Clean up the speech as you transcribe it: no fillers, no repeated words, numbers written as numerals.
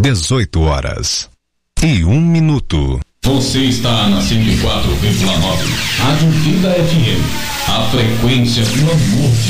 18h01. Você está na 104,9. Rádio Vida FM. A frequência do amor de